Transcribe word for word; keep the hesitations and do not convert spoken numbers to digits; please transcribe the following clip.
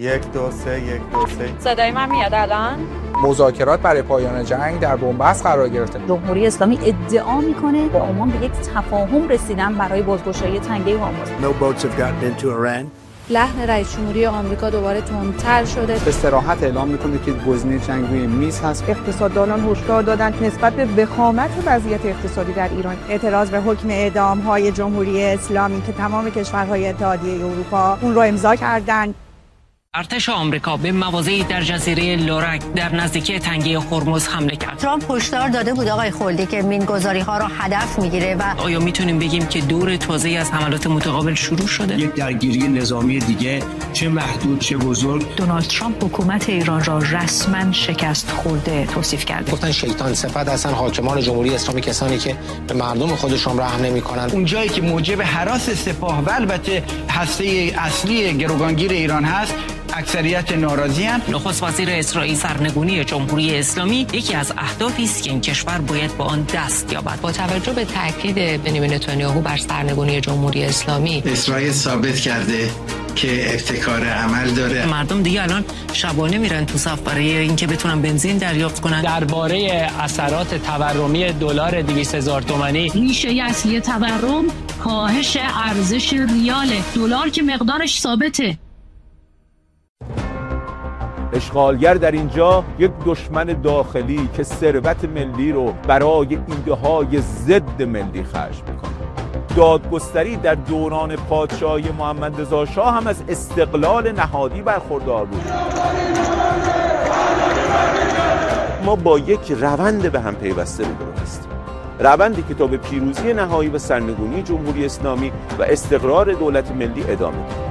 یک دو سه یک دو سه. صدای من میاد الان؟ مذاکرات برای پایان جنگ در بنبست قرار گرفته. جمهوری اسلامی ادعا میکنه با عمان به یک تفاهم رسیدن برای بازگشایی تنگه هرمز. No boats have gotten into Iran. لحن رئیس جمهوری آمریکا دوباره تندتر شده. به صراحت اعلام میکنه که گزینه جنگ روی میز هست. اقتصاددانان هشدار دادند نسبت به وخامت وضعیت اقتصادی در ایران. اعتراض به حکم اعدام‌های جمهوری اسلامی که تمام کشورهای اتحادیه اروپا اون رو امضا کردند. ارتش آمریکا به مواضعی در جزیره لورک در نزدیکی تنگه هرمز حمله کرد. ترامپ هشدار داده بود آقای خلدی که مین‌گذاری‌ها را هدف میگیره و آیا میتونیم بگیم که دور تازه‌ای از حملات متقابل شروع شده؟ یک درگیری نظامی دیگه چه محدود چه بزرگ. دونالد ترامپ حکومت ایران را رسما شکست خورده توصیف کرده. گفتن شیطان صفت هستن حاکمان جمهوری اسلامی، کسانی که به مردم خودشون رحم نمی‌کنن. اون جایی که موجب هراس سپاه و البته هسته اصلی گروگانگیر ایران هست، اکثریت ناراضی هم. نخست وزیر اسرائیل سرنگونی جمهوری اسلامی یکی از اهدافی است که این کشور باید با آن دست یابد. با توجه به تاکید بنیامین نتانیاهو بر سرنگونی جمهوری اسلامی، اسرائیل ثابت کرده که ابتکار عمل داره. مردم دیگه الان شبانه میرن تو صف برای اینکه بتونن بنزین دریافت کنن. درباره اثرات تورمی دلار دویست هزار تومانی، ریشه اصلی تورم کاهش ارزش ریال، دلار که مقدارش ثابته. اشغالگر در اینجا یک دشمن داخلی که ثروت ملی رو برای ایده‌های ضد ملی خرج میکنه. دادگستری در دوران پادشاهی محمد رضا شاه هم از استقلال نهادی برخوردار بود. ما با یک روند به هم پیوسته روبرو هستیم. روندی که تا به پیروزی نهایی و سرنگونی جمهوری اسلامی و استقرار دولت ملی ادامه دارد.